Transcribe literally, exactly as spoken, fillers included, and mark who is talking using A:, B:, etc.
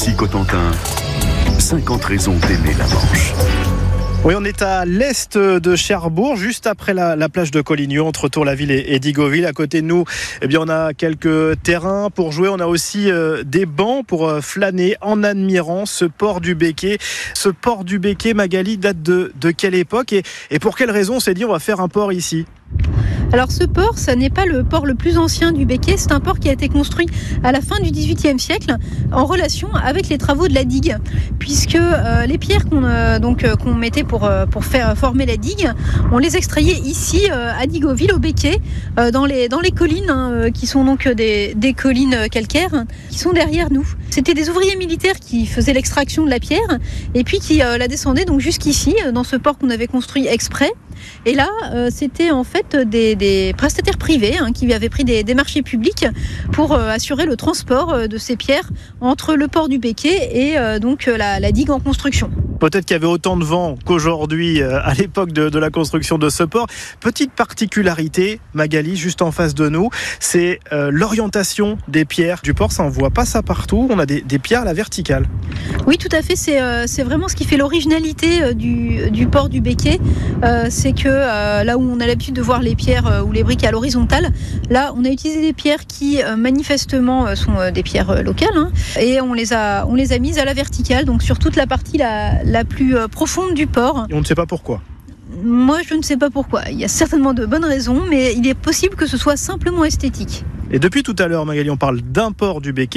A: Ici Cotentin, cinquante raisons d'aimer la Manche.
B: Oui, on est à l'est de Cherbourg, juste après la, la plage de Collignon, entre Tour-la-Ville et, et Digoville. À côté de nous, eh bien, on a quelques terrains pour jouer. On a aussi euh, des bancs pour euh, flâner en admirant ce port du Béquet. Ce port du Béquet, Magali, date de, de quelle époque et, et pour quelle raison on s'est dit on va faire un port ici ?
C: Alors ce port, ça n'est pas le port le plus ancien du Béquet, c'est un port qui a été construit à la fin du dix-huitième siècle en relation avec les travaux de la digue, puisque euh, les pierres qu'on, euh, donc, euh, qu'on mettait pour, euh, pour faire former la digue, on les extrayait ici euh, à Digoville, au Béquet, euh, dans, les, dans les collines, hein, qui sont donc des, des collines calcaires, qui sont derrière nous. C'était des ouvriers militaires qui faisaient l'extraction de la pierre et puis qui euh, la descendaient donc jusqu'ici, dans ce port qu'on avait construit exprès. Et là, euh, c'était en fait des, des prestataires privés hein, qui avaient pris des, des marchés publics pour euh, assurer le transport euh, de ces pierres entre le port du Béquet et euh, donc la, la digue en construction.
B: Peut-être qu'il y avait autant de vent qu'aujourd'hui euh, à l'époque de, de la construction de ce port. Petite particularité, Magali, juste en face de nous, c'est euh, l'orientation des pierres du port. Ça, on voit pas ça partout. On a des, des pierres à la verticale.
C: Oui, tout à fait. C'est, euh, c'est vraiment ce qui fait l'originalité euh, du, du port du Béquet. Euh, c'est que euh, là où on a l'habitude de voir les pierres euh, ou les briques à l'horizontale, là, on a utilisé des pierres qui euh, manifestement euh, sont euh, des pierres euh, locales hein, et on les a, on les a mises à la verticale, donc sur toute la partie la, la plus euh, profonde du port.
B: Et on ne sait pas pourquoi.
C: Moi, je ne sais pas pourquoi. Il y a certainement de bonnes raisons, mais il est possible que ce soit simplement esthétique.
B: Et depuis tout à l'heure, Magali, on parle d'un port du Béquet.